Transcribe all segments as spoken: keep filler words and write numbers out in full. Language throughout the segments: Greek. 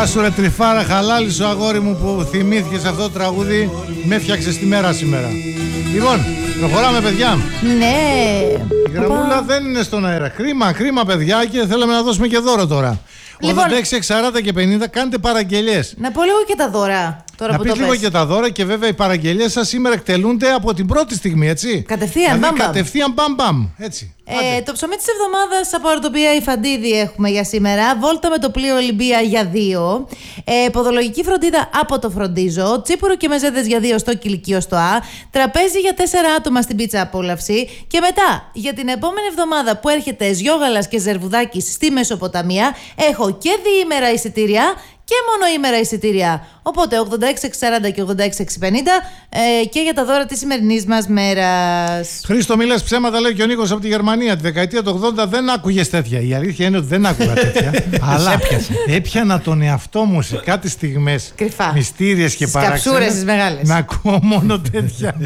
Γεια σου ρε Τρυφάρα, χαλάλι σου αγόρι μου που θυμήθηκες αυτό το τραγούδι. Με έφτιαξες τη μέρα σήμερα. Λοιπόν, προχωράμε παιδιά. Ναι. Η γραμμούλα δεν είναι στον αέρα. Κρίμα, κρίμα παιδιά, και θέλαμε να δώσουμε και δώρο τώρα. Λοιπόν, ογδόντα έξι, σαράντα και πενήντα, κάντε παραγγελίες. Να πω λίγο και τα δώρα. Τώρα Να που πεις το λίγο πες. και τα δώρα, και βέβαια οι παραγγελίες σας σήμερα εκτελούνται από την πρώτη στιγμή, έτσι. Κατευθείαν, δηλαδή, μπαμ, μπαμ. κατευθείαν μπαμ μπαμ, έτσι. Ε, το ψωμί της εβδομάδας από Αρτοπία Ιφαντίδη έχουμε για σήμερα. Βόλτα με το πλοίο Ολυμπία για δύο. Ε, ποδολογική φροντίδα από το Φροντίζω. Τσίπουρο και μεζέδες για δύο στο Κηλικείο στο Α. Τραπέζι για τέσσερα άτομα στην πίτσα απόλαυση. Και μετά, για την επόμενη εβδομάδα που έρχεται Σιόγαλας και Ζερβουδάκης στη Μεσοποταμία, έχω και διήμερα εισιτήρια και μονοήμερα εισιτήρια. Οπότε ογδόντα έξι εξακόσια σαράντα και ογδόντα έξι εξακόσια πενήντα ε, και για τα δώρα της σημερινής μας μέρας. Χρήστο, μη λες ψέματα, λέει και ο Νίκος από τη Γερμανία. Τη δεκαετία του ογδόντα δεν άκουγες τέτοια. Η αλήθεια είναι ότι δεν άκουγα τέτοια. Αλλά έπιανα τον εαυτό μου σε κάτι στιγμές Κρυφά. μυστήριες και παράξενες. Καψούρες τις μεγάλες. Να ακούω μόνο τέτοια.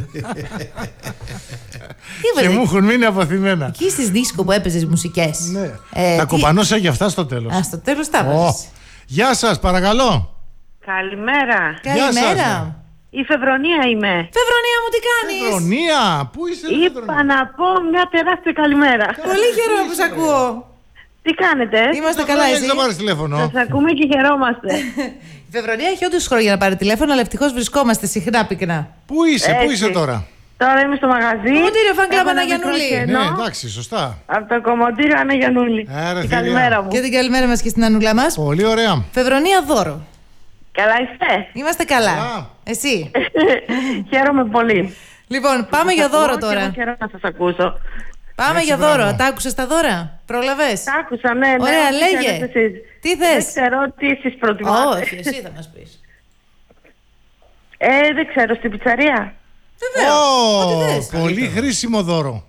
Και μου έχουν μείνει αποθυμένα. Εκεί στις δίσκο που έπαιζες μουσικές. Ναι. Ε, Τα τι- κοπανώσα για αυτά στο τέλος. Α, στο τέλος τα Ω. βάζεις. Γεια σας, παρακαλώ. Καλημέρα. Γεια σας, Καλημέρα. ναι. Η Φεβρονία είμαι. Φεβρονία μου, τι κάνεις? Φεβρονία, πού είσαι, ρε Είπα Φεβρονία? να πω μια τεράστια καλημέρα. Πολύ χαίρομαι που σ' ακούω. Τι κάνετε? Είμαστε Τόσα καλά, χρόνια εσύ? έχεις να πάρεις τηλέφωνο. Σας ακούμε και χαιρόμαστε. Η Φεβρονία έχει όντως χρόνια να πάρει τηλέφωνο, αλλά ευτυχώς βρισκόμαστε συχνά πυκνά. Πού είσαι, πού Έτσι. είσαι τώρα? Τώρα είμαι στο μαγαζί. Κομμωτήριο Fan Club Έχω ένα Ανά Γιαννούλη. μικρό κενό. Ναι, εντάξει, σωστά. Από το κομμωτήριο Ανά Γιαννούλη. Ε, ρε, Και φίλια. καλημέρα μου. Και την καλημέρα μας και στην Ανούλα μας. Πολύ ωραία. Φεβρονία, δώρο. Καλά είστε? Είμαστε καλά. Καλά. Εσύ. Χαίρομαι πολύ. Λοιπόν, πάμε για Σας ακούω δώρο και τώρα. εγώ χαίρομαι να σας ακούσω. Πάμε Έτσι, για μπράβο. δώρο. Τα άκουσες τα δώρα? Πρόλαβες? Τα άκουσα, ναι, ναι. Ωραία, ό,τι λέγε. θέλετε εσείς. Τι Δεν θες? ξέρω τι εσείς προτιμάτε. Όχι, εσύ θα μας πεις. Ε, δεν ξέρω, στην πιτσαρία. Βεβαίως. Ω, Ό,τι θες. πολύ χρήσιμο δώρο.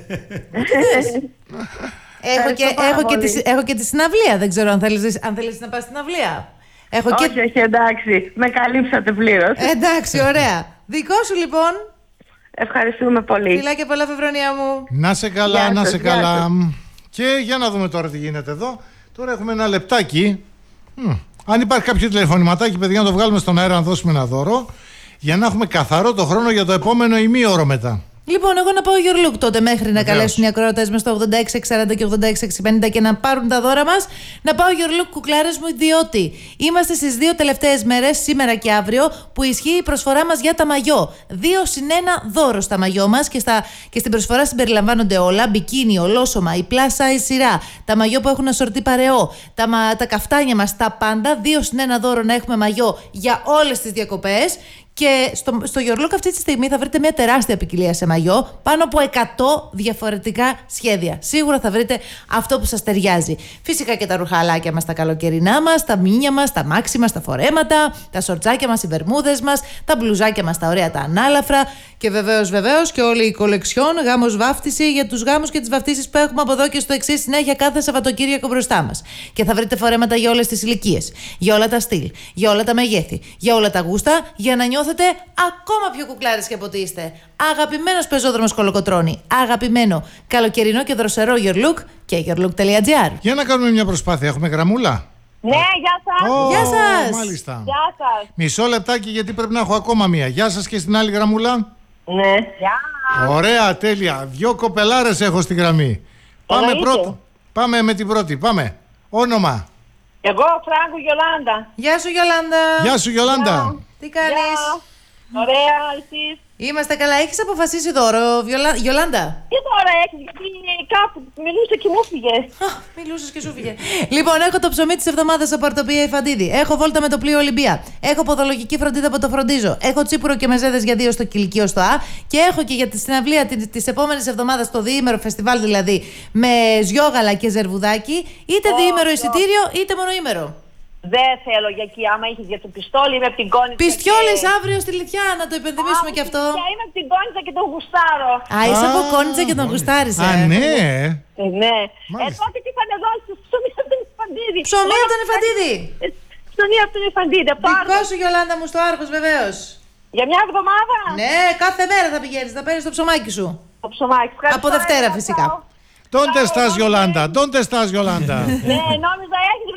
Έχω και, πάρα έχω, και πολύ. τη, έχω και τη συναυλία. Δεν ξέρω αν θέλεις, αν θέλεις να πας στην αυλία. Έχω και... Όχι, όχι, εντάξει. Με καλύψατε πλήρως. Εντάξει, ωραία. Δικό σου λοιπόν. Ευχαριστούμε πολύ. Φιλάκια πολλά, Φεβρονία μου. Να σε καλά, Γεια να σας, σε γεια καλά. σας. Και για να δούμε τώρα τι γίνεται εδώ. Τώρα έχουμε ένα λεπτάκι. Μμ. Αν υπάρχει κάποιο τηλεφωνηματάκι, παιδιά, να το βγάλουμε στον αέρα, να δώσουμε ένα δώρο. Για να έχουμε καθαρό το χρόνο για το επόμενο ημίωρο μετά. Λοιπόν, εγώ να πάω your look τότε μέχρι να Βεβαίως. καλέσουν οι ακροατές μας στο ογδόντα έξι εξακόσια σαράντα και ογδόντα έξι εξακόσια πενήντα και να πάρουν τα δώρα μας. Να πάω your look, κουκλάρες μου, διότι είμαστε στις δύο τελευταίες μέρες, σήμερα και αύριο, που ισχύει η προσφορά μας για τα μαγιό. Δύο συν ένα δώρο στα μαγιό μας και, στα, και στην προσφορά συμπεριλαμβάνονται όλα: μπικίνι, ολόσωμα, η plus size σειρά, τα μαγιό που έχουν ασορτή παρεό, τα, μα- τα καφτάνια μας, τα πάντα. Δύο συν ένα δώρο να έχουμε μαγιό για όλες τις διακοπές. Και στο, στο Your Look αυτή τη στιγμή θα βρείτε μια τεράστια ποικιλία σε μαγιό, πάνω από εκατό διαφορετικά σχέδια. Σίγουρα θα βρείτε αυτό που σας ταιριάζει. Φυσικά και τα ρουχαλάκια μας, τα καλοκαιρινά μας, τα μίνια μας, τα μάξι μας, τα φορέματα, τα σορτσάκια μας, οι βερμούδες μας, τα μπλουζάκια μας, τα ωραία, τα ανάλαφρα. Και βεβαίως, βεβαίως και όλη η κολεξιόν, γάμος βάφτιση για τους γάμους και τις βαφτίσεις που έχουμε από εδώ και στο εξής συνέχεια κάθε Σαββατοκύριακο μπροστά μας. Και θα βρείτε φορέματα για όλες τις ηλικίες, για όλα τα στυλ, για όλα τα μεγέθη, για όλα τα γούστα, για να νιώθετε ακόμα πιο κουκλάρες και από ό,τι είστε. Αγαπημένος πεζόδρομος Κολοκοτρώνη, αγαπημένο καλοκαιρινό και δροσερό Your Look και yourlook τελεία gr. Για να κάνουμε μια προσπάθεια. Έχουμε γραμμούλα. Ναι, γεια σας. Ω, Γεια σας. Μάλιστα. Γεια σας. Μισό λεπτάκι, γιατί πρέπει να έχω ακόμα μία. Γεια σας και στην άλλη γραμμούλα. Ναι. Γεια. Ωραία, τέλεια. Δυο κοπελάρες έχω στη γραμμή. Πάμε Εννοείται. πρώτα. Πάμε με την πρώτη. Πάμε. Όνομα. Εγώ, Φράγκο Γιολάντα. Γεια σου Γιολάντα. Γεια σου Γιολάντα. Τι κάνεις? Γεια. Ωραία, εσείς. Είμαστε καλά. Έχεις αποφασίσει δώρο, Βιολα... Γιολάντα? Τι τώρα έχεις, γιατί κάπου μιλούσε και μου φύγε. Μιλούσε και σου φύγε. Λοιπόν, έχω το ψωμί τη εβδομάδα από Αρτοπία Ιφαντίδη. Έχω βόλτα με το πλοίο Ολυμπία. Έχω ποδολογική φροντίδα από το Φροντίζω. Έχω τσίπουρο και μεζέδες για δύο στο Κηλικείο στο Α. Και έχω και για τη συναυλία τη επόμενη εβδομάδα, το διήμερο φεστιβάλ δηλαδή, με Σιόγαλα και Ζερβουδάκι, είτε Όχι, διήμερο όχι. εισιτήριο είτε μονοήμερο. Δεν θέλω για εκεί, άμα έχεις για το πιστόλι, είμαι από την Κόνιτσα. Πιστιόλες και- αύριο στη Λυθιά, να το υπενθυμίσουμε Α, και αυτό. παιδιά, είμαι από την Κόνιτσα και τον γουστάρω. Α, είσαι από Α, Κόνιτσα και τον γουστάρεις, Α, ε. ναι. Ε, ναι. Ε, Μάλιστα. τότε τι θα με δώσεις, ψωμί από τον Ιφαντίδη. Ψωμί από τον Ιφαντίδη. Ε, Ψωμί από τον Ιφαντίδη, από το Δικό Άργος. σου Γιολάντα μου στο Άργος, βεβαίως. Για μια εβδομάδα. Ναι, κάθε μέρα θα πηγαίνεις, θα παίρνεις το ψωμάκι σου. Το ψωμάκι. Ευχαριστώ, Από Δευτέρα ε, φυσικά. ciao. Don't Ciao, estás, νόμιζα- Γιολάντα. Don't estás, Γιολάντα. Ναι, νόμιζα έχεις βρε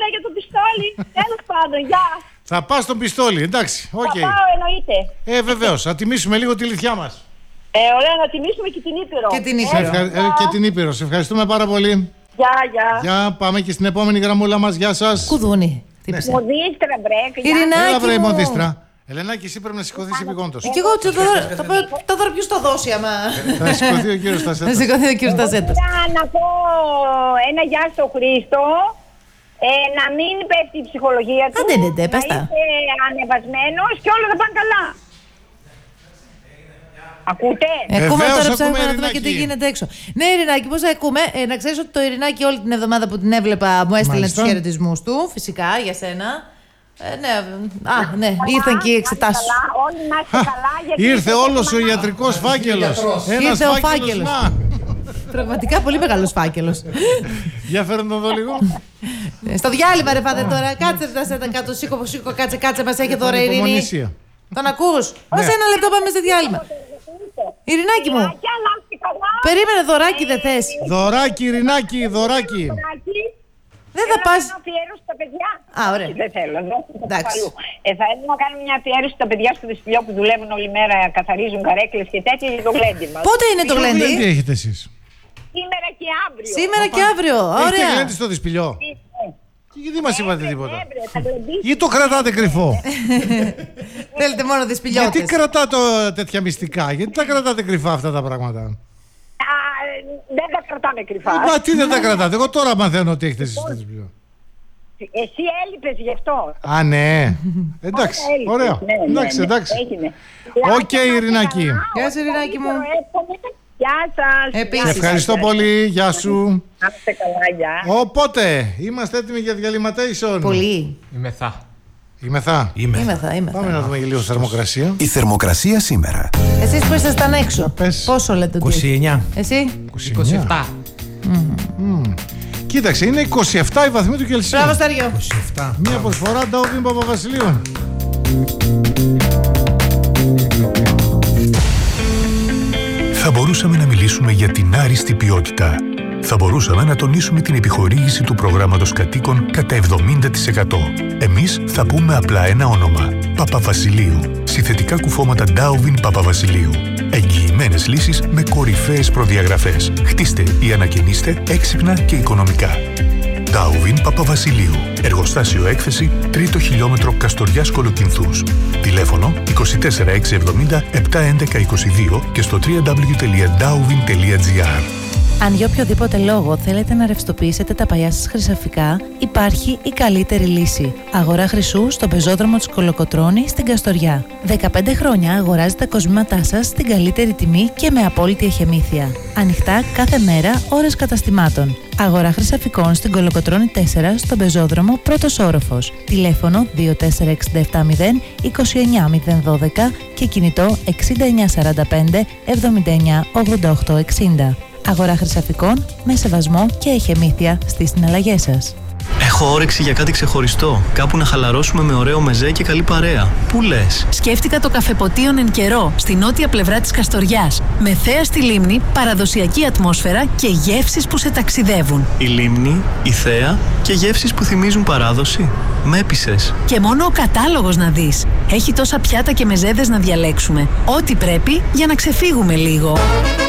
ώρα για το πιστόλι. Τέλος πάντων, γεια. Θα πας στον πιστόλι, εντάξει. Θα Okay. πάω, εννοείται. Ε, βεβαίως. Θα τιμήσουμε λίγο τη λυθιά μας. Ε, ωραία, να τιμήσουμε και την Ήπειρο. Και την Σε Ήπειρο. ευχα... ε, και την Ήπειρο. Σε ευχαριστούμε πάρα πολύ. Γεια, γεια. Γεια, πάμε και στην επόμενη γραμμούλα μας. Γεια σας. Κουδούνι. Χτύπησε. Μοδίστρα, μπρεκ. γεια. Ειρηνάκη Έλα, βρε, μου. μοντίστρα. Ελενάκη, εσύ πρέπει να σηκωθείς επιγόντως. Και εγώ το δώρο- το δώρο- το δώρο ποιος το δώσει άμα. Θα σηκωθεί ο κύριος Θα Στασέτας. σηκωθεί ο κύριος Τασέτας. Ήθελα να πω ένα γεια στο Χρήστο. Ε, να μην πέφτει η ψυχολογία του. Άντε, ναι, ναι, πες τα. Να είσαι ανεβασμένος και όλα θα πάνε καλά. Ακούτε? Ε, Ακούμε Βεβαίως, τώρα, ακούμε, ψάχνουμε να δούμε και τι Ειρηνάκη. γίνεται έξω. Ναι, Ειρηνάκη, πώς θα ακούμε. Ε, να ξέρεις ότι το Ειρηνάκη όλη την εβδομάδα που την έβλεπα μου έστειλε Μάλιστα. τους χαιρετισμούς του, φυσικά, για σένα. Ε, ναι, α, ναι, ήρθαν και οι εξετάσεις σου. Καλά, όλοι να είστε καλά. γιατί Ήρθε είστε όλος ο καλά. ιατρικός φάκελος. Ένας Ήρθε ο φάκελος, φάκελος. να. Πραγματικά πολύ μεγάλος φάκελος. Για φέρνω τον δω λίγο. Ε, Στο διάλειμμα, ρε πάτε τώρα. Κάτσε, Τασέτα κάτω, σήκω, σήκω, κάτσε, κάτσε, μας έχει τώρα η Ειρήνη. Υπομονησία. Τον ακούς? Ως ένα λεπτό πάμε σε διάλειμμα. Ειρηνάκη μου, Γεια, να είστε καλά. περίμενε δωράκι δεν θες. Δωράκι, Ειρηνάκη, δωράκι. Δωράκι. Δεν θα Θέλω πας. να κάνω αφιέρωση στα παιδιά. Α, ωραία. Όχι, δεν θέλω. Δεν θέλω Εντάξει. αλλού. Ε, θα ήθελα να κάνω μια αφιέρωση στα παιδιά στο Δεσπηλιό που δουλεύουν όλη μέρα, καθαρίζουν καρέκλες και τέτοια για το γλέντι μας. Πότε είναι το Τι γλέντι? έχετε εσείς? Σήμερα και αύριο. Σήμερα και αύριο. Έχετε Ωραία. γλέντι στο δυσπηλιό? Ε, Και γιατί μας είπατε τίποτα? Έμπρε, θα γλεντήσει. Ή το κρατάτε κρυφό? Θέλετε μόνο Γιατί δυσπηλιώτες. κρατάτε τέτοια μυστικά? Γιατί τα κρατάτε κρυφά αυτά τα πράγματα? Α, δεν τα κρατάμε κρυφά. Μα τι δεν τα κρατάτε? Εγώ τώρα μαθαίνω ότι έχετε εσείς στο δυσπηλιό. Εσύ έλειπες γι' αυτό. Α, ναι. Εντάξει, Έλειπες. ωραία. Ναι, ναι, Εντάξει, ναι. εντάξει. Έγινε. Οκ, Ειρηνάκη. Γεια σου, Ειρηνάκη μου. Γεια σας. Επίσης. Σε ευχαριστώ πολύ. Γεια σου. Να είστε καλά, γεια. Οπότε, είμαστε έτοιμοι για διαλυματέισον. Πολύ. Είμαι θα. Είμαι θα. Είμαι. Είμαι θα, είμαι Πάμε θα. να δούμε και λίγο θερμοκρασία. Η θερμοκρασία σήμερα. Εσείς που ήσασταν έξω, Πες. πόσο λέτε ότι είκοσι εννιά. Εσύ? είκοσι επτά. Κοίταξε, είναι είκοσι επτά η βαθμοί του Κελσίου. Μπράβο, Σταριό. είκοσι επτά. Μία προσφορά Ντάουβιν Παπαβασιλείου. Θα μπορούσαμε να μιλήσουμε για την άριστη ποιότητα. Θα μπορούσαμε να τονίσουμε την επιχορήγηση του προγράμματος κατοίκων κατά εβδομήντα τοις εκατό. Εμείς θα πούμε απλά ένα όνομα. Παπαβασιλείου. Συνθετικά κουφώματα Ντάουβιν Παπαβασιλείου. Εγγυημένες λύσεις με κορυφαίες προδιαγραφές. Χτίστε ή ανακαινίστε έξυπνα και οικονομικά. Ντάουβιν Παπαβασιλείου. Εργοστάσιο έκθεση, τρίτο χιλιόμετρο Καστοριάς Κολοκυνθούς. Τηλέφωνο είκοσι τέσσερα έξι εβδομήντα επτά έντεκα είκοσι δύο και στο double-u double-u double-u τελεία ντάουβιν τελεία τζι άρ. Αν για οποιοδήποτε λόγο θέλετε να ρευστοποιήσετε τα παλιά σας χρυσαφικά, υπάρχει η καλύτερη λύση. Αγορά χρυσού στον πεζόδρομο της Κολοκοτρώνη στην Καστοριά. δεκαπέντε χρόνια αγοράζετε τα κοσμήματά σας στην καλύτερη τιμή και με απόλυτη εχεμήθεια. Ανοιχτά κάθε μέρα, ώρες καταστημάτων. Αγορά χρυσαφικών στην Κολοκοτρώνη τέσσερα στον πεζόδρομο πρώτος όροφος. Τηλέφωνο δύο τέσσερα έξι επτά μηδέν είκοσι εννιά μηδέν δώδεκα και κινητό εξήντα εννιά σαράντα πέντε εβδομήντα εννιά ογδόντα οκτώ εξήντα. Αγορά χρυσαφικών με σεβασμό και εχεμήθεια στις συναλλαγές σας. Έχω όρεξη για κάτι ξεχωριστό. Κάπου να χαλαρώσουμε με ωραίο μεζέ και καλή παρέα. Πού λες? Σκέφτηκα το καφεποτίον εν καιρό, στη νότια πλευρά της Καστοριάς. Με θέα στη λίμνη, παραδοσιακή ατμόσφαιρα και γεύσεις που σε ταξιδεύουν. Η λίμνη, η θέα και γεύσεις που θυμίζουν παράδοση. Με έπεισες. Και μόνο ο κατάλογος να δεις. Έχει τόσα πιάτα και μεζέδες να διαλέξουμε. Ό,τι πρέπει για να ξεφύγουμε λίγο.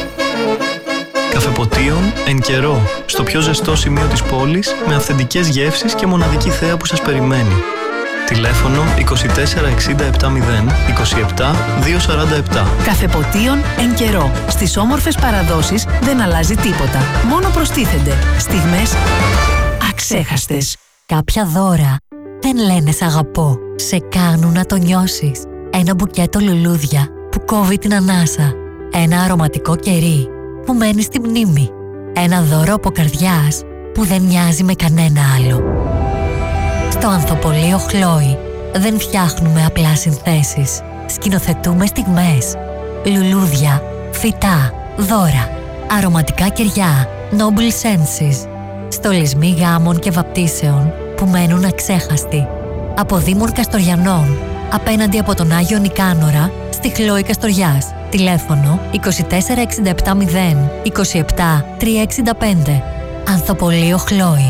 Καφεποτίον εν καιρό. Στο πιο ζεστό σημείο της πόλης, με αυθεντικές γεύσεις και μοναδική θέα που σας περιμένει. Τηλέφωνο είκοσι τέσσερα εξήντα επτά μηδέν είκοσι επτά διακόσια σαράντα επτά. Καφεποτίον εν καιρό. Στις όμορφες παραδόσεις δεν αλλάζει τίποτα. Μόνο προστίθενται στιγμές αξέχαστες. Κάποια δώρα δεν λένε σ' αγαπώ. Σε κάνουν να το νιώσεις. Ένα μπουκέτο λουλούδια που κόβει την ανάσα. Ένα αρωματικό κερί που μένει στη μνήμη. Ένα δώρο από καρδιάς που δεν μοιάζει με κανένα άλλο. Στο Ανθοπολείο Χλόη δεν φτιάχνουμε απλά συνθέσεις. Σκηνοθετούμε στιγμές. Λουλούδια, φυτά, δώρα, αρωματικά κεριά, noble senses. Στολισμοί γάμων και βαπτίσεων που μένουν αξέχαστοι. Από Δήμων Καστοριανών, απέναντι από τον Άγιο Νικάνορα, στη Χλόη Καστοριάς. Τηλέφωνο είκοσι τέσσερα εξήντα επτά μηδέν είκοσι επτά τριακόσια εξήντα πέντε. Ανθοπολείο Χλόη.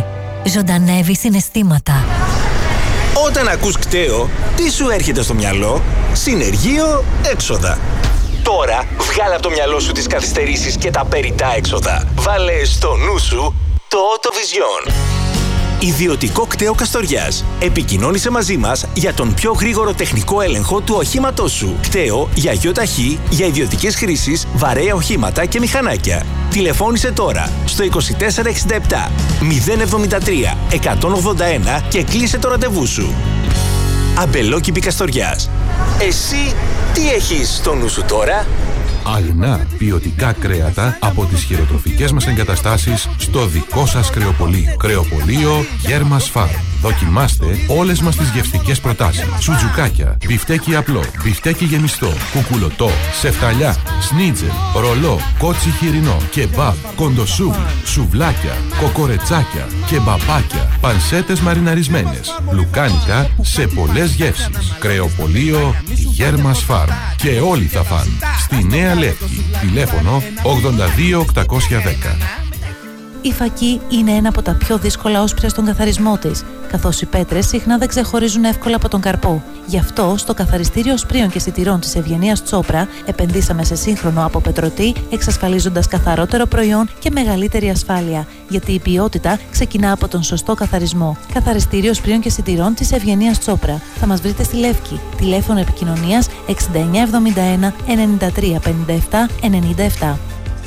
Ζωντανεύει συναισθήματα. Όταν ακούς κταίο, τι σου έρχεται στο μυαλό? Συνεργείο έξοδα. Τώρα βγάλε από το μυαλό σου τις καθυστερήσεις και τα περιττά έξοδα. Βάλε στο νου σου το Autovision. Ιδιωτικό κταίο Καστοριάς. Επικοινώνησε μαζί μας για τον πιο γρήγορο τεχνικό έλεγχο του οχήματός σου. Κταίο για γιοταχή, για ιδιωτικές χρήσεις, βαρέα οχήματα και μηχανάκια. Τηλεφώνησε τώρα στο είκοσι τέσσερα εξήντα επτά μηδέν εβδομήντα τρία εκατόν ογδόντα ένα και κλείσε το ραντεβού σου. Αμπελόκηπη Καστοριάς. Εσύ τι έχεις στο νου σου τώρα? Αγνά ποιοτικά κρέατα από τις χειροτροφικές μας εγκαταστάσεις στο δικό σας κρεοπωλείο. Κρεοπωλείο Γέρμας Φαρμ. Δοκιμάστε όλες μας τις γευστικές προτάσεις. Σουτζουκάκια, μπιφτέκι απλό, μπιφτέκι γεμιστό, κουκουλωτό, σεφταλιά, σνίτζελ, ρολό, κότσι χοιρινό, κεμπάμπ, κοντοσούβλι, σουβλάκια, κοκορετσάκια, κεμπαπάκια, πανσέτες μαριναρισμένες, λουκάνικα σε πολλές γεύσεις. Κρεοπωλείο Γέρμας Φαρμ. Και όλοι θα φαν. Στη Νέα Λεύκη. Τηλέφωνο ογδόντα δύο οκτακόσια δέκα. Η φακή είναι ένα από τα πιο δύσκολα όσπρια στον καθαρισμό της, καθώς οι πέτρες συχνά δεν ξεχωρίζουν εύκολα από τον καρπό. Γι' αυτό, στο καθαριστήριο οσπρίων και σιτηρών της Ευγενίας Τσόπρα, επενδύσαμε σε σύγχρονο αποπετρωτή, εξασφαλίζοντας καθαρότερο προϊόν και μεγαλύτερη ασφάλεια. Γιατί η ποιότητα ξεκινά από τον σωστό καθαρισμό. Καθαριστήριο οσπρίων και σιτηρών της Ευγενίας Τσόπρα. Θα μας βρείτε στη Λεύκη. Τηλέφωνο επικοινωνίας εξήντα εννιά εβδομήντα ένα ενενήντα τρία πενήντα επτά ενενήντα επτά.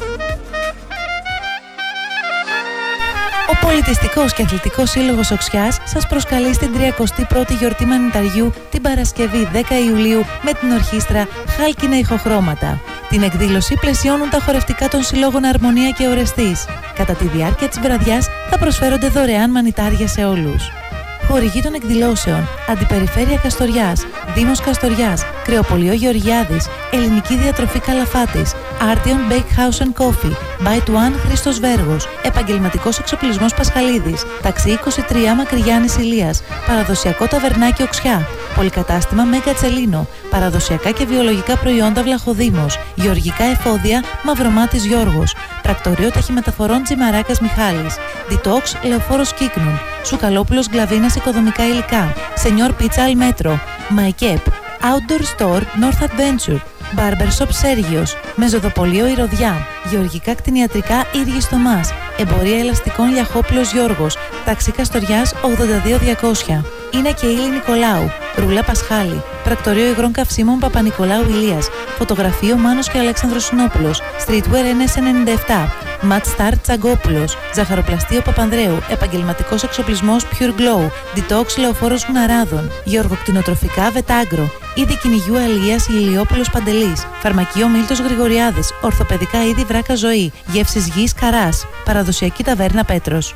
Ο Πολιτιστικός και Αθλητικός Σύλλογος Οξιάς σας προσκαλεί στην τριακοστή πρώτη γιορτή μανιταριού την Παρασκευή δέκα Ιουλίου με την ορχήστρα Χάλκινα Ηχοχρώματα. Την εκδήλωση πλαισιώνουν τα χορευτικά των συλλόγων Αρμονία και Ορεστής. Κατά τη διάρκεια της βραδιάς θα προσφέρονται δωρεάν μανιτάρια σε όλους. Χορηγοί των εκδηλώσεων: Αντιπεριφέρεια Καστοριάς, Δήμος Καστοριάς, Κρεοπωλείο Γεωργιάδης, Ελληνική Διατροφή Καλαφάτης, Artion Bakehouse and Coffee, Bite One Χρήστος Βέργος, Επαγγελματικός Εξοπλισμός Πασχαλίδης, Ταξί είκοσι τρία Μακρυγιάννης Ηλίας, Παραδοσιακό Ταβερνάκι Οξιά, Πολυκατάστημα Μέγκα Τσελίνο, Παραδοσιακά και βιολογικά προϊόντα Βλαχοδήμος, Γεωργικά Εφόδια Μαυρομάτης Γιώργος, Πρακτορείο Ταχυμεταφορών Τζιμαράκας Μιχάλης, Detox Λεωφόρος Κύκνων, Σουκαλόπουλος Γκλαβίνας Οικοδομικά Υλικά, Σενιόρ Πίτσα Αλμέτρο, Μαϊκέπ, Outdoor Store North Adventure, Barbershop Σέργιος, Μεζοδοπολείο Ηρωδιά, Γεωργικά Κτηνιατρικά Ήργης Θωμάς, Εμπορία Ελαστικών Λιαχόπουλος Γιώργος, Ταξί Καστοριάς ογδόντα δύο διακόσια. Είναι και Ήλη Νικολάου, Ρούλα Πασχάλη, Πρακτορείο Υγρών Καυσίμων Παπα-Νικολάου Ηλίας, Φωτογραφείο Μάνος και Αλέξανδρος Συνόπουλος, Streetwear εν ες ενενήντα επτά, Mat Star Τσαγκόπουλος, Ζαχαροπλαστείο Παπανδρέου, Επαγγελματικός Εξοπλισμός Pure Glow, Detox Λεωφόρος Γουναράδων, Γεωργοκτηνοτροφικά Βετάγκρο, Είδη Κυνηγιού Αλίας Ηλιόπουλος Παντελής, Φαρμακείο Μίλτος Γρηγοριάδης, Ορθοπαιδικά Είδη Βράκα Ζωή, Γεύσεις Γης Καράς, Παραδοσιακή Ταβέρνα Πέτρος.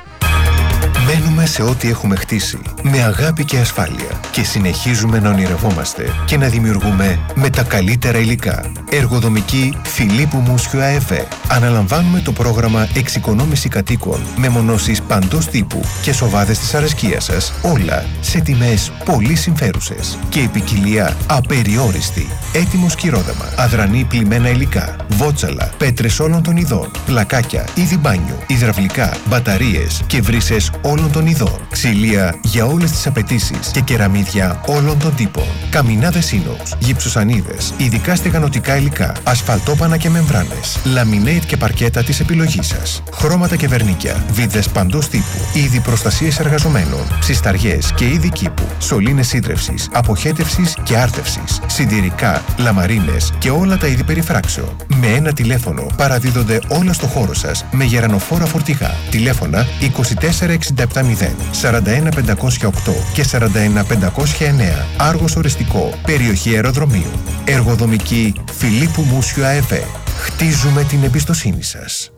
Μένουμε σε ό,τι έχουμε χτίσει, με αγάπη και ασφάλεια και συνεχίζουμε να ονειρευόμαστε και να δημιουργούμε με τα καλύτερα υλικά. Εργοδομική Φιλίππου Μούσιου ΑΕΒ. Αναλαμβάνουμε το πρόγραμμα Εξοικονόμηση Κατοίκων με μονώσεις παντός τύπου και σοβάδες της αρεσκίας σας, όλα σε τιμές πολύ συμφέρουσες και η ποικιλία απεριόριστη. Έτοιμο σκυρόδεμα, αδρανή πλημμένα υλικά, βότσαλα, πέτρες όλων των ειδών, πλακάκια, είδη μπάνιου, υδραυλικά, μπαταρίες και βρύσες όλων των ειδών, ξυλία για όλες τις απαιτήσεις και κεραμίδια όλων των τύπων, καμινάδες ίνοξ, γυψοσανίδες, ειδικά στεγανοτικά υλικά, ασφαλτόπανα και μεμβράνες, λαμινέιτ και παρκέτα της επιλογής σας, χρώματα και βερνίκια, βίδες παντός τύπου, είδη προστασίας εργαζομένων, ψισταριές και είδη κήπου, σωλήνες ίδρευσης, αποχέτευσης και άρτευσης, συντηρικά, λαμαρίνες και όλα τα είδη περιφράξεων. Με ένα τηλέφωνο παραδίδονται όλα στο χώρο σας με γερανοφόρα φορτηγά. Τηλέφωνα είκοσι τέσσερα εξήντα επτά μηδέν, σαράντα ένα πεντακόσια οκτώ και σαράντα ένα πεντακόσια εννέα. Άργος Οριστικό, περιοχή αεροδρομίου. Εργοδομική Φιλίππου Μούσιου ΑΕΒ. Χτίζουμε την εμπιστοσύνη σας.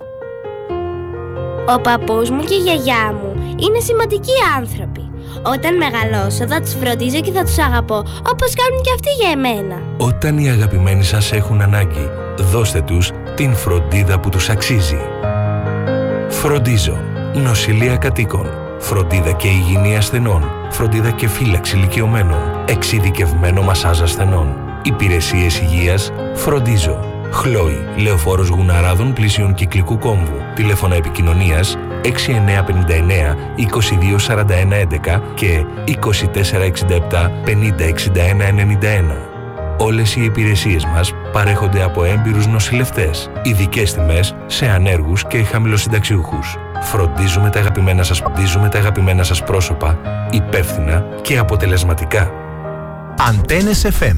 Ο παππούς μου και η γιαγιά μου είναι σημαντικοί άνθρωποι. Όταν μεγαλώσω θα τους φροντίζω και θα τους αγαπώ όπως κάνουν και αυτοί για εμένα. Όταν οι αγαπημένοι σας έχουν ανάγκη, δώστε τους την φροντίδα που τους αξίζει. Φροντίζω. Νοσηλεία κατοίκων. Φροντίδα και υγιεινή ασθενών. Φροντίδα και φύλαξη ηλικιωμένων. Εξειδικευμένο μασάζ ασθενών. Υπηρεσίες υγείας. Φροντίζω. Χλόι, Λεωφόρος Γουναράδων πλησίων Κυκλικού Κόμβου. Τηλέφωνα επικοινωνίας έξι εννιά πέντε εννιά είκοσι δύο σαράντα ένα έντεκα και είκοσι τέσσερα εξήντα επτά πενήντα εξήντα ένα ενενήντα ένα. Όλες οι υπηρεσίες μας παρέχονται από έμπειρους νοσηλευτές. Ειδικές τιμές σε ανέργους και χαμηλοσυνταξιούχους. Φροντίζουμε τα αγαπημένα σας, φροντίζουμε τα αγαπημένα σας πρόσωπα υπεύθυνα και αποτελεσματικά. Αντένες εφ εμ